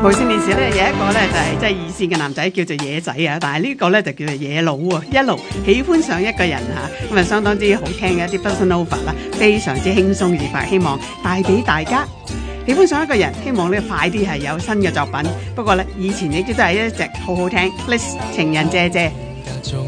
無線電視咧有一個咧就係即係二線嘅男仔叫做野仔啊，但係呢個咧就叫做野佬啊，一路喜歡上一個人嚇，咁啊相當之好聽嘅一啲 bossa nova 啦，非常之輕鬆愉快，希望帶俾大家。喜歡上一個人，希望呢快啲係有新嘅作品。不過咧，以前亦都係一直好好聽。Bliss 情人姐姐。